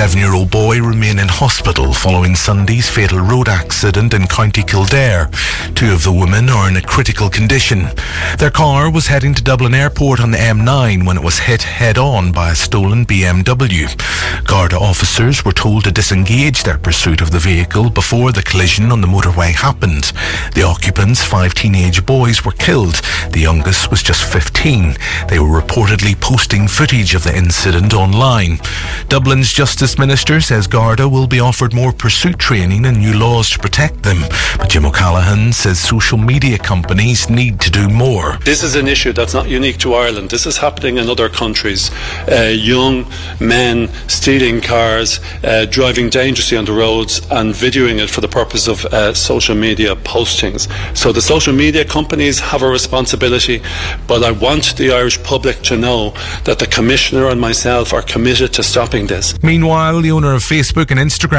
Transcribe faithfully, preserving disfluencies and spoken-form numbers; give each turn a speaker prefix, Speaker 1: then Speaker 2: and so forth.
Speaker 1: seven-year-old boy remain in hospital following Sunday's fatal road accident in County Kildare. Two of the women are in a critical condition. Their car was heading to Dublin Airport on the M nine when it was hit head-on by a stolen B M W. Garda officers were told to disengage their pursuit of the vehicle before the collision on the motorway happened. The occupants, five teenage boys, were killed. The youngest was just fifteen. They were reportedly posting footage of the incident online. Dublin's Justice Minister says Garda will be offered more pursuit training and new laws to protect them. But Jim O'Callaghan says social media companies need to do more.
Speaker 2: This is an issue that's not unique to Ireland. This is happening in other countries. Uh, young men stealing cars, uh, driving dangerously on the roads and videoing it for the purpose of uh, social media postings. So the social media companies have a responsibility, but I want the Irish public to know that the Commissioner and myself are committed to stopping this.
Speaker 1: Meanwhile, the owner of Facebook and Instagram